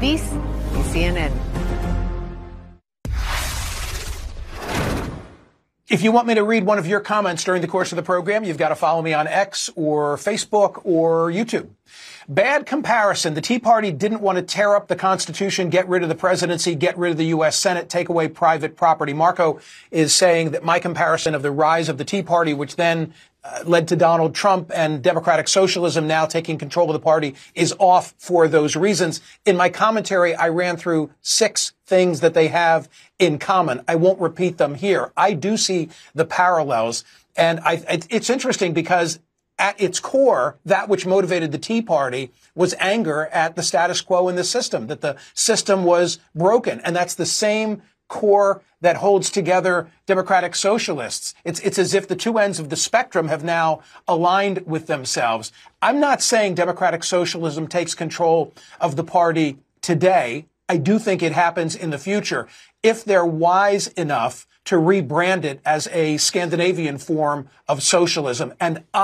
Luis y CNN. If you want me to read one of your comments during the course of the program, you've got to follow me on X or Facebook or YouTube. Bad comparison. The Tea Party didn't want to tear up the Constitution, get rid of the presidency, get rid of the U.S. Senate, take away private property. Marco is saying that my comparison of the rise of the Tea Party, which then led to Donald Trump and democratic socialism now taking control of the party, is off for those reasons. In my commentary, I ran through 6 things that they have in common. I won't repeat them here. I do see the parallels. And it's interesting because at its core, that which motivated the Tea Party was anger at the status quo in the system, that the system was broken. And that's the same core that holds together democratic socialists. It's as if the two ends of the spectrum have now aligned with themselves. I'm not saying democratic socialism takes control of the party today. I do think it happens in the future if they're wise enough to rebrand it as a Scandinavian form of socialism. And